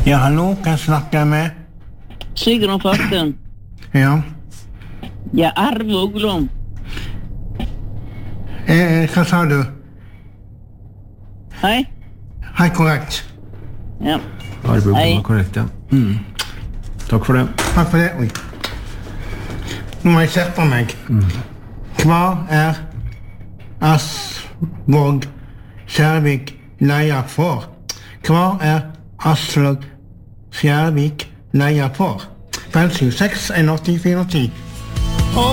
Ja, hallo, kan jeg snakke med? Sigrun Fortun. Ja. Ja, Arve Uglum. Hva sa du? Hei. Hei, korrekt. Ja. Arve Hei. var korrekt, ja. Takk for det. Takk for det. Oi. Nå må jeg sette meg. Hva Aslak Skjærvik leia for? Hva Aslak Skjærvik leia for? 576 81 10.